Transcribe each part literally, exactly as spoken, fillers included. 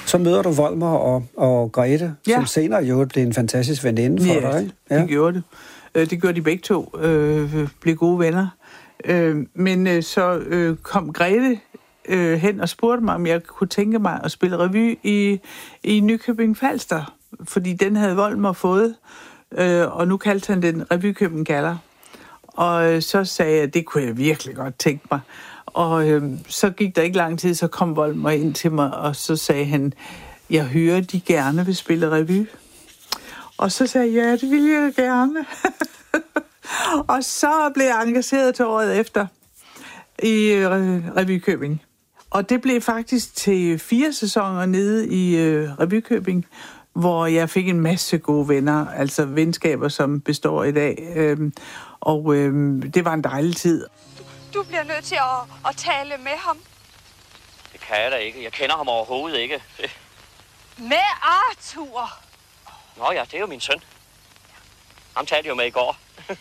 Så møder du Volmer og, og Grete, ja. som senere jo blev en fantastisk veninde for ja, dig, ikke? Ja, de gjorde det. Det gjorde de begge to, øh, blev gode venner. Øh, men øh, så øh, kom Grete øh, hen og spurgte mig, om jeg kunne tænke mig at spille revy i, i Nykøbing Falster, fordi den havde Volmer fået, øh, og nu kaldte han den Revykøben Galler. Og øh, så sagde jeg, det kunne jeg virkelig godt tænke mig. Og øh, så gik der ikke lang tid, så kom Volmer ind til mig, og så sagde han, jeg hører, de gerne vil spille revy. Og så sagde jeg, ja, det vil jeg gerne. Og så blev jeg engageret til året efter i øh, Revykøbing. Og det blev faktisk til fire sæsoner nede i øh, Revykøbing, hvor jeg fik en masse gode venner, altså venskaber, som består i dag. Øhm, og øhm, det var en dejlig tid. Du, du bliver nødt til at, at tale med ham. Det kan jeg da ikke. Jeg kender ham overhovedet ikke. Med Arthur? Nå ja, det er jo min søn. Ham talte jeg jo med i går.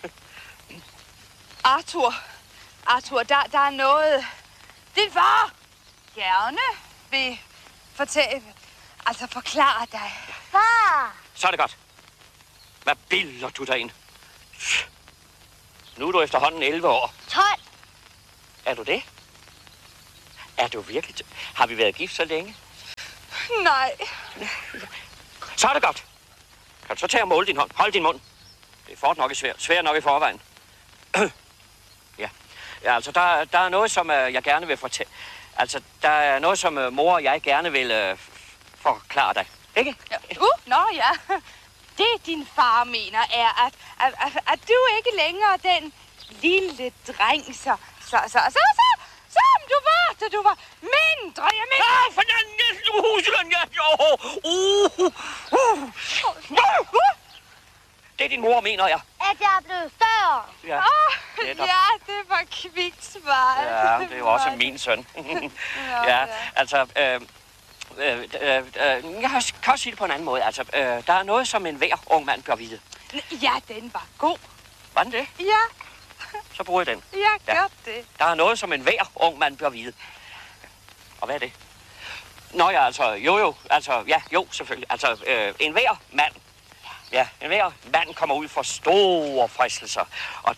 Arthur, Arthur, der, der er noget, din far gerne vil fortælle, altså forklare dig. Far! Så er det godt. Hvad bilder du dig ind? Nu er du efterhånden elleve år. tolv. Er du det? Er du virkelig? Har vi været gift så længe? Nej. Så er det godt. Kan du så tage og måle din hånd? Hold din mund. Det er fort nok i svær. Svær nok i forvejen. ja. ja, altså der, der er noget, som uh, jeg gerne vil fortælle. Altså, der er noget, som uh, mor og jeg gerne vil uh, forklare dig. Ikke? Ja. Uh, nå ja. Det din far mener er, at, at, at, at du ikke længere den lille dreng, så, så, så, så, så, som du var, da du var mindre. Jeg mener... Ah, for den næste husland, ja. Uh, uh, uh. Det er din mor, mener jeg. At jeg er blevet større. Ja, oh, det ja, det var kvikt svar. Ja, det er jo også min søn. ja, altså... Øh, Øh, øh, øh, jeg kan også sige det på en anden måde. Altså, øh, der er noget, som en hver ung mand bør vide. Ja, den var god. Var den det? Ja. Så bruger jeg den. Ja, gør ja. det. Der er noget, som en hver ung mand bør vide. Og hvad er det? Nå ja, altså, jo jo, altså, ja, jo, selvfølgelig. Altså, øh, en hver mand, ja, en hver mand kommer ud for store fristelser. Og...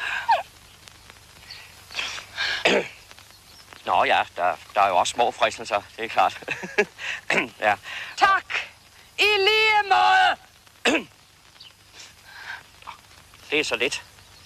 Nå ja, der, der er jo også små fristelser, det er klart. ja. Tak! I lige måde! det er så lidt.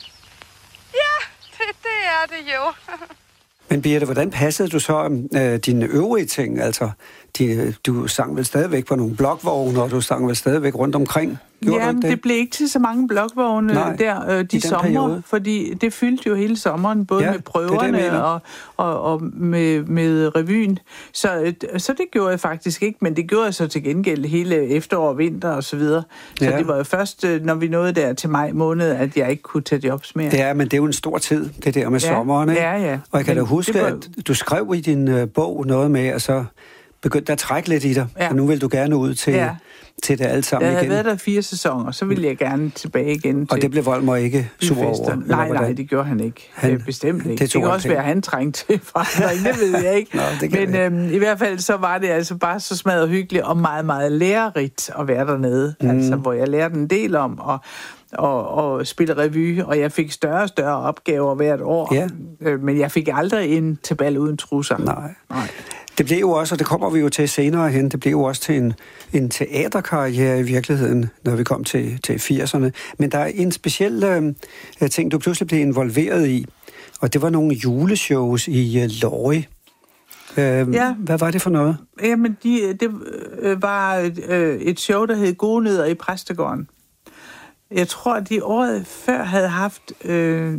Ja, det, det er det jo. Men Birthe, hvordan passede du så øh, dine øvrige ting? Altså, de, du sang vel stadigvæk på nogle blokvogne, og du sang vel stadigvæk rundt omkring? Ja, det? det blev ikke til så mange blokvogne Nej, der øh, de sommer, fordi det fyldte jo hele sommeren, både ja, med prøverne det, det, og, og, og med, med revyen. Så, så det gjorde jeg faktisk ikke, men det gjorde jeg så til gengæld hele efterår og vinter og så videre. Så ja. Det var jo først, når vi nåede der til maj måned, at jeg ikke kunne tage jobs mere. Ja, men det er jo en stor tid, det der med ja, sommeren, ikke? Ja, ja. Og jeg kan men da huske, var... at du skrev i din uh, bog noget med, at så begyndte at trække lidt i dig, ja. Og nu vil du gerne ud til... Ja. til det alt sammen igen. Jeg havde været der fire sæsoner, så ville jeg gerne tilbage igen til... Og det blev Volmer ikke sur over? Nej, nej, det gjorde han ikke. Han, Bestemt ikke. Det, det kan også ting. være, han trængte til forandring, det ved jeg ikke. Nå, men øhm, i hvert fald så var det altså bare så smadret hyggeligt og meget, meget lærerigt at være dernede. Mm. Altså, hvor jeg lærte en del om og, og, og spille revy, og jeg fik større og større opgaver hvert år. Ja. Øh, men jeg fik aldrig en til bal uden trusser. Nej. Nej. Det blev jo også, og det kommer vi jo til senere hen, det blev jo også til en, en teaterkarriere i virkeligheden, når vi kom til, til firserne. Men der er en speciel øh, ting, du pludselig blev involveret i, og det var nogle juleshows i øh, Lorry. Øh, ja. Hvad var det for noget? Jamen, de, det øh, var øh, et show, der hed Gode Nødder i Præstegården. Jeg tror, at de året før havde haft... Øh,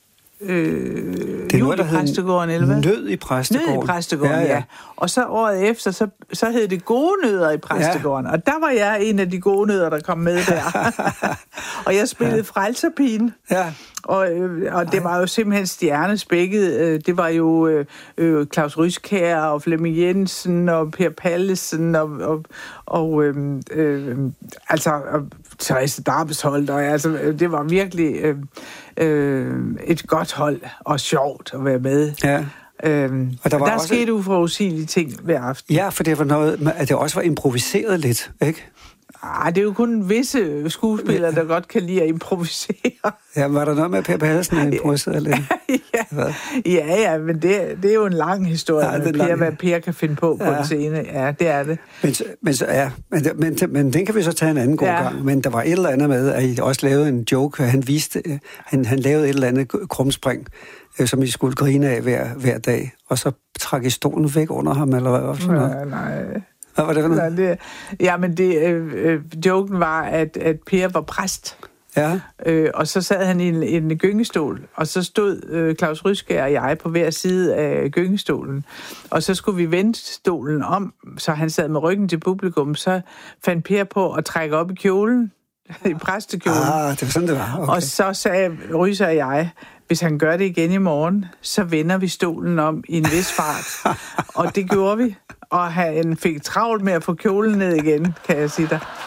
Øh, det er noget, der Præstegården, eller hvad? Nød i Præstegården. Nød i Præstegården, ja, ja. ja. Og så året efter, så, så hed det Gode Nødder i Præstegården. Ja. Og der var jeg en af de gode nødder, der kom med der. Og jeg spillede ja. Frelserpigen. Ja. Og, øh, og det var jo simpelthen stjernespækket. Det var jo øh, Claus Ryskjær og Flemming Jensen og Per Pallesen og, og, og øh, øh, altså og Therese Darbesholt. Og altså, det var virkelig øh, øh, et godt hold og sjovt at være med. Ja. Øhm, og der, var der også... skete uforudsigelige ting hver aften. Ja, for det var noget, at det også var improviseret lidt, ikke? Ah, det er jo kun visse skuespillere, der godt kan lide at improvisere. Ja, var der noget med, at Per Pallesen havde improviseret lidt? ja. ja, ja, men det, det er jo en lang historie, ja, med Per, lang... hvad Per kan finde på på ja. en scene. Ja, det er det. Men, men, ja, men, men, men den kan vi så tage en anden god ja. gang. Men der var et eller andet med, at I også lavede en joke. Han viste, han, han lavede et eller andet krumspring, som I skulle grine af hver, hver dag. Og så trak I stolen væk under ham, eller hvad? Sådan noget. Ja, nej... Hvad var det for noget? Det, ja, men det, øh, øh, joken var, at, at Per var præst. Ja. Øh, og så sad han i en, en gyngestol, og så stod øh, Claus Ryskjær og jeg på hver side af gyngestolen. Og så skulle vi vende stolen om, så han sad med ryggen til publikum. Så fandt Per på at trække op i kjolen, i præstekjolen. Ah, det var sådan, det var. Okay. Og så sagde Ryser og jeg, hvis han gør det igen i morgen, så vender vi stolen om i en vis fart. Og det gjorde vi. Og han fik travlt med at få kjolen ned igen, kan jeg sige dig.